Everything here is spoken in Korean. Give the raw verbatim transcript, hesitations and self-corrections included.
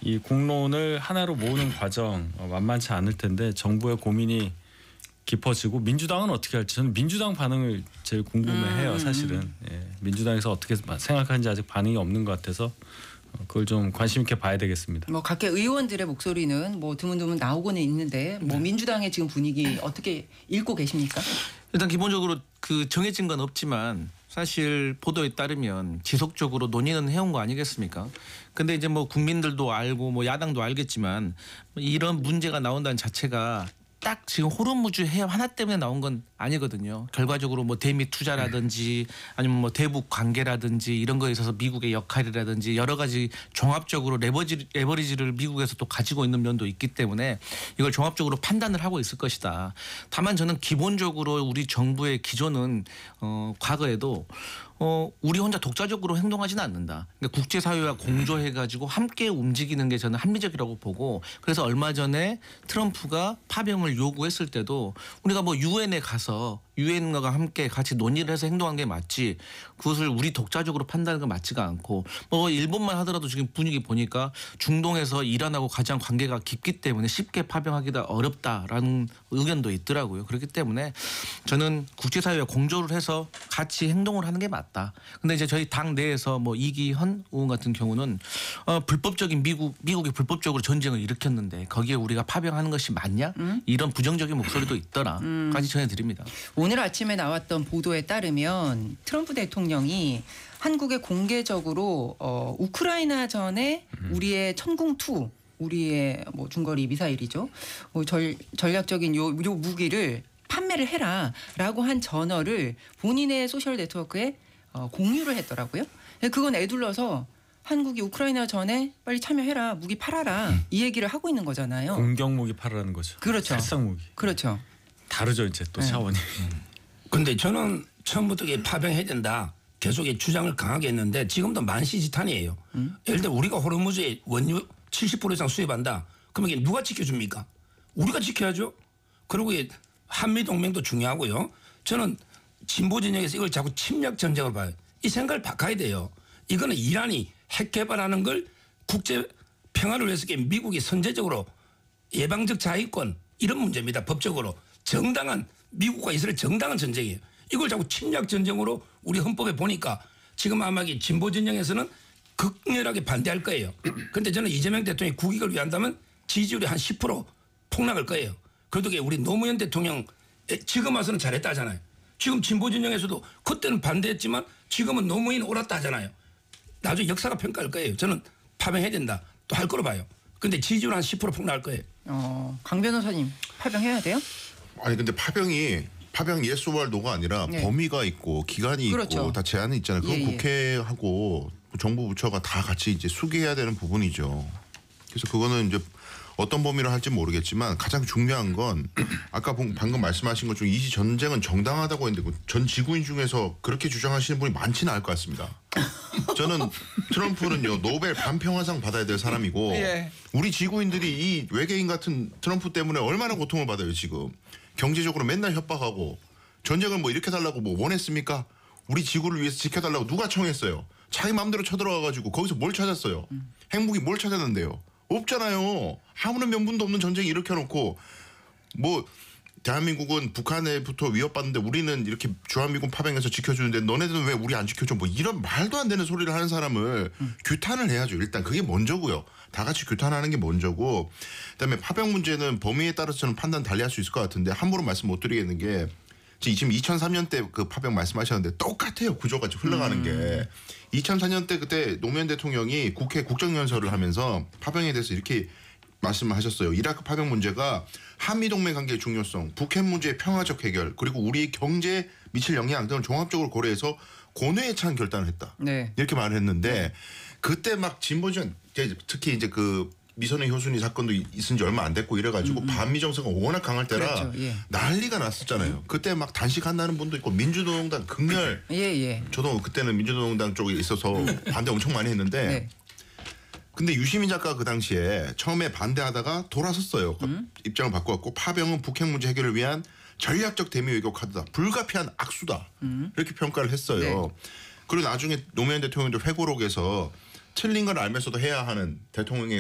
이 공론을 하나로 모으는 과정 어, 만만치 않을 텐데 정부의 고민이 깊어지고 민주당은 어떻게 할지 저는 민주당 반응을 제일 궁금해해요. 음. 사실은 예, 민주당에서 어떻게 생각하는지 아직 반응이 없는 것 같아서 그걸 좀 관심 있게 봐야 되겠습니다. 뭐 각계 의원들의 목소리는 뭐 드문드문 나오고는 있는데 뭐 민주당의 지금 분위기 어떻게 읽고 계십니까? 일단 기본적으로 그 정해진 건 없지만 사실 보도에 따르면 지속적으로 논의는 해온 거 아니겠습니까? 근데 이제 뭐 국민들도 알고 뭐 야당도 알겠지만 이런 문제가 나온다는 자체가 딱 지금 호르무즈 해협 하나 때문에 나온 건 아니거든요. 결과적으로 뭐 대미 투자라든지 아니면 뭐 대북 관계라든지 이런 거에 있어서 미국의 역할이라든지 여러 가지 종합적으로 레버지, 레버리지를 미국에서 또 가지고 있는 면도 있기 때문에 이걸 종합적으로 판단을 하고 있을 것이다. 다만 저는 기본적으로 우리 정부의 기조는 어, 과거에도 어, 우리 혼자 독자적으로 행동하지는 않는다. 그러니까 국제사회와 공조해가지고 함께 움직이는 게 저는 합리적이라고 보고 그래서 얼마 전에 트럼프가 파병을 요구했을 때도 우리가 뭐 유엔에 가서 유엔과 함께 같이 논의를 해서 행동한 게 맞지 그것을 우리 독자적으로 판단하는 건 맞지가 않고 뭐 일본만 하더라도 지금 분위기 보니까 중동에서 이란하고 가장 관계가 깊기 때문에 쉽게 파병하기가 어렵다라는 의견도 있더라고요. 그렇기 때문에 저는 국제사회와 공조를 해서 같이 행동을 하는 게 맞다. 근데 이제 저희 당 내에서 뭐 이기현 의원 같은 경우는 어, 불법적인 미국 미국이 불법적으로 전쟁을 일으켰는데 거기에 우리가 파병하는 것이 맞냐? 음? 이런 부정적인 목소리도 있더라까지 음. 전해드립니다. 오늘 아침에 나왔던 보도에 따르면 트럼프 대통령이 한국에 공개적으로 어, 우크라이나 전에 우리의 천궁투 우리의 뭐 중거리 미사일이죠. 뭐 전, 전략적인 요, 요 무기를 판매를 해라라고 한 전어를 본인의 소셜 네트워크에 어, 공유를 했더라고요. 그건 애둘러서 한국이 우크라이나 전에 빨리 참여해라 무기 팔아라 음. 이 얘기를 하고 있는 거잖아요. 공격 무기 팔으라는 거죠. 그렇죠. 살상 무기. 그렇죠. 다르죠 이제 또 네. 차원이. 근데 저는 처음부터 파병해야 된다. 계속 주장을 강하게 했는데 지금도 만시지탄이에요. 음? 예를 들어 우리가 호르무즈에 원유 칠십 퍼센트 이상 수입한다. 그러면 이게 누가 지켜줍니까? 우리가 지켜야죠. 그리고 한미동맹도 중요하고요. 저는 진보 진영에서 이걸 자꾸 침략 전쟁으로 봐요. 이 생각을 바꿔야 돼요. 이거는 이란이 핵 개발하는 걸 국제 평화를 위해서 미국이 선제적으로 예방적 자위권 이런 문제입니다. 법적으로. 정당한 미국과 이스라엘 정당한 전쟁이에요. 이걸 자꾸 침략 전쟁으로 우리 헌법에 보니까 지금 아마 진보 진영에서는 극렬하게 반대할 거예요. 그런데 저는 이재명 대통령이 국익을 위한다면 지지율이 한 십 퍼센트 폭락할 거예요. 그래도 우리 노무현 대통령 지금 와서는 잘했다 하잖아요. 지금 진보 진영에서도 그때는 반대했지만 지금은 노무현 옳았다 하잖아요. 나중에 역사가 평가할 거예요. 저는 파병해야 된다. 또 할 거로 봐요. 근데 지지율 한 십 퍼센트 폭락할 거예요. 어, 강 변호사님 파병해야 돼요? 아니 근데 파병이 파병 yes or no가 아니라 네. 범위가 있고 기간이 그렇죠. 있고 다 제한이 있잖아요. 그건 예, 예. 국회하고 정부 부처가 다 같이 이제 수기해야 되는 부분이죠. 그래서 그거는 이제 어떤 범위로 할지 모르겠지만 가장 중요한 건 아까 방금 말씀하신 것 중에 이 전쟁은 정당하다고 했는데 전 지구인 중에서 그렇게 주장하시는 분이 많지는 않을 것 같습니다. 저는 트럼프는요 노벨 반평화상 받아야 될 사람이고 예. 우리 지구인들이 이 외계인 같은 트럼프 때문에 얼마나 고통을 받아요 지금. 경제적으로 맨날 협박하고 전쟁을 뭐 이렇게 달라고 뭐 원했습니까? 우리 지구를 위해서 지켜달라고 누가 청했어요? 자기 마음대로 쳐들어와가지고 거기서 뭘 찾았어요? 음. 핵무기 뭘 찾았는데요? 없잖아요. 아무런 명분도 없는 전쟁 일으켜놓고 뭐 대한민국은 북한에부터 위협받는데 우리는 이렇게 주한미군 파병해서 지켜주는데 너네들은 왜 우리 안 지켜줘? 뭐 이런 말도 안 되는 소리를 하는 사람을 음. 규탄을 해야죠. 일단 그게 먼저고요. 다 같이 규탄하는 게 먼저고 그다음에 파병 문제는 범위에 따라서 저는 판단 달리할 수 있을 것 같은데 함부로 말씀 못 드리겠는 게 지금 이천삼 년 때 그 파병 말씀하셨는데 똑같아요. 구조가 흘러가는 음. 게. 이천사 년 때 그때 노무현 대통령이 국회 국정연설을 하면서 파병에 대해서 이렇게 말씀을 하셨어요. 이라크 파병 문제가 한미동맹 관계의 중요성, 북핵 문제의 평화적 해결, 그리고 우리의 경제에 미칠 영향 등을 종합적으로 고려해서 고뇌에 찬 결단을 했다. 네. 이렇게 말을 했는데 네. 그때 막 진보진 특히 이제 그 미선의 효순이 사건도 있은 지 얼마 안 됐고 이래가지고 음, 음. 반미 정세가 워낙 강할 때라 그렇죠. 예. 난리가 났었잖아요. 그때 막 단식한다는 분도 있고 민주노동당 극렬. 예, 예. 저도 그때는 민주노동당 쪽에 있어서 반대 엄청 많이 했는데 네. 근데 유시민 작가 그 당시에 처음에 반대하다가 돌아섰어요. 음? 입장을 바꿔갖고 파병은 북핵 문제 해결을 위한 전략적 대미 외교 카드다. 불가피한 악수다. 음? 이렇게 평가를 했어요. 네. 그리고 나중에 노무현 대통령도 회고록에서 틀린 걸 알면서도 해야 하는 대통령의